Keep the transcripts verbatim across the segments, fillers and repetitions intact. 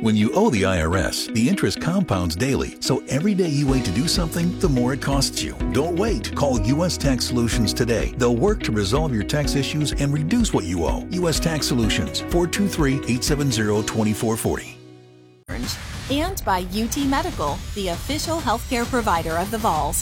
When you owe the I R S, the interest compounds daily, so every day you wait to do something, the more it costs you. Don't wait. Call U S Tax Solutions today. They'll work to resolve your tax issues and reduce what you owe. U S Tax Solutions, four two three, eight seven zero, two four four zero. And by U T Medical, the official healthcare provider of the Vols.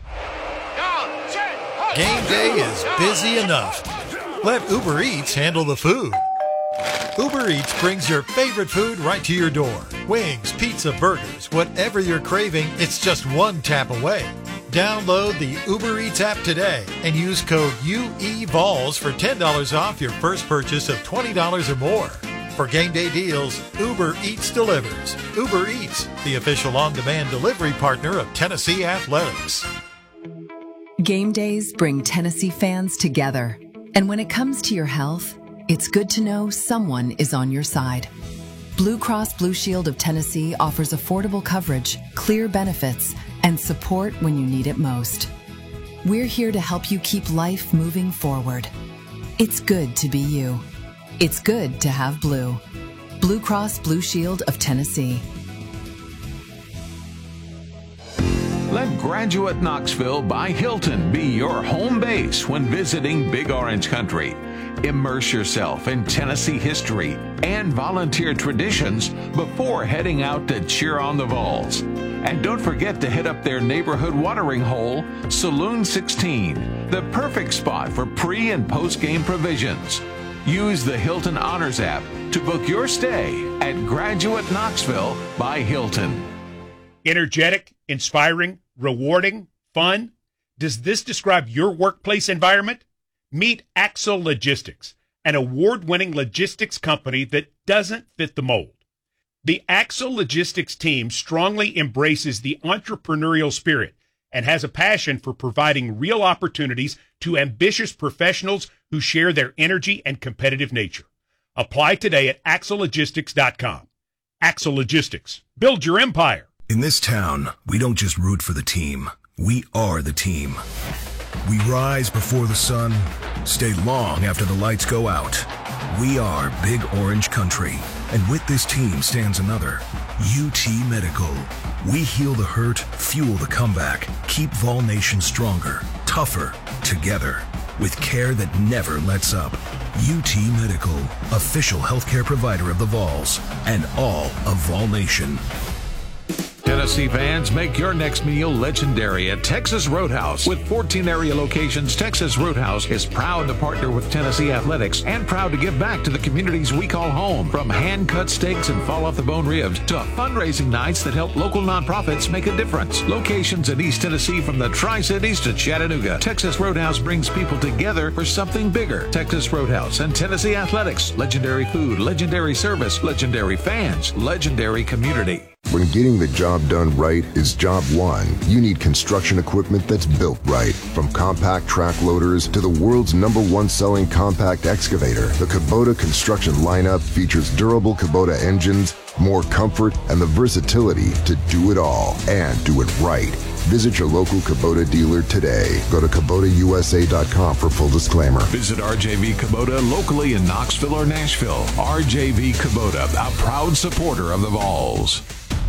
Game day is busy enough. Let Uber Eats handle the food. Uber Eats brings your favorite food right to your door. Wings, pizza, burgers, whatever you're craving, it's just one tap away. Download the Uber Eats app today and use code U E V O L S for ten dollars off your first purchase of twenty dollars or more. For game day deals, Uber Eats delivers. Uber Eats, the official on-demand delivery partner of Tennessee Athletics. Game days bring Tennessee fans together. And when it comes to your health, it's good to know someone is on your side. Blue Cross Blue Shield of Tennessee offers affordable coverage, clear benefits, and support when you need it most. We're here to help you keep life moving forward. It's good to be you. It's good to have Blue. Blue Cross Blue Shield of Tennessee. Let Graduate Knoxville by Hilton be your home base when visiting Big Orange Country. Immerse yourself in Tennessee history and volunteer traditions before heading out to cheer on the Vols. And don't forget to hit up their neighborhood watering hole, Saloon sixteen, the perfect spot for pre- and post-game provisions. Use the Hilton Honors app to book your stay at Graduate Knoxville by Hilton. Energetic, inspiring, rewarding, fun. Does this describe your workplace environment? Meet Axel Logistics, an award-winning logistics company that doesn't fit the mold. The Axel Logistics team strongly embraces the entrepreneurial spirit and has a passion for providing real opportunities to ambitious professionals who share their energy and competitive nature. Apply today at axel logistics dot com. Axel Logistics. Build your empire. In this town, we don't just root for the team. We are the team. We rise before the sun, stay long after the lights go out. We are Big Orange Country. And with this team stands another, U T Medical. We heal the hurt, fuel the comeback, keep Vol Nation stronger, tougher, together, with care that never lets up. U T Medical, official healthcare provider of the Vols and all of Vol Nation. Tennessee fans, make your next meal legendary at Texas Roadhouse. With fourteen area locations, Texas Roadhouse is proud to partner with Tennessee Athletics and proud to give back to the communities we call home. From hand-cut steaks and fall-off-the-bone ribs to fundraising nights that help local nonprofits make a difference. Locations in East Tennessee from the Tri-Cities to Chattanooga, Texas Roadhouse brings people together for something bigger. Texas Roadhouse and Tennessee Athletics. Legendary food, legendary service, legendary fans, legendary community. When getting the job done right is job one, you need construction equipment that's built right. From compact track loaders to the world's number one selling compact excavator, the Kubota construction lineup features durable Kubota engines, more comfort, and the versatility to do it all and do it right. Visit your local Kubota dealer today. Go to Kubota U S A dot com for full disclaimer. Visit R J V Kubota locally in Knoxville or Nashville. R J V Kubota, a proud supporter of the Vols.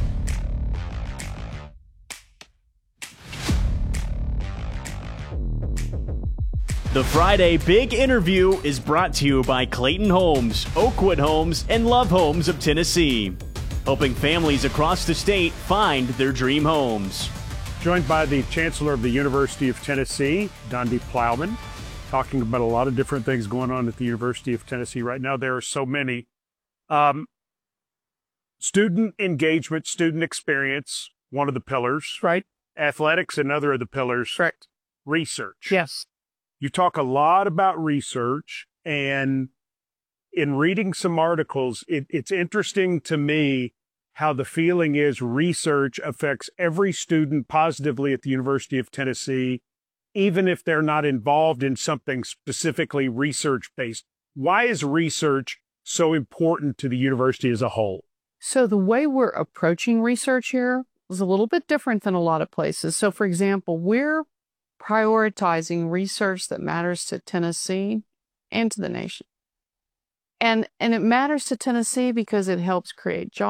The Friday Big Interview is brought to you by Clayton Homes, Oakwood Homes, and Love Homes of Tennessee, helping families across the state find their dream homes. Joined by the Chancellor of the University of Tennessee, Dondi Plowman, talking about a lot of different things going on at the University of Tennessee right now. There are so many. Um, student engagement, student experience, one of the pillars. Right. Athletics, another of the pillars. Correct. Research. Yes. You talk a lot about research, and in reading some articles, it, it's interesting to me how the feeling is research affects every student positively at the University of Tennessee, even if they're not involved in something specifically research-based. Why is research so important to the university as a whole? So the way we're approaching research here is a little bit different than a lot of places. So, for example, we're prioritizing research that matters to Tennessee and to the nation. And, and it matters to Tennessee because it helps create jobs.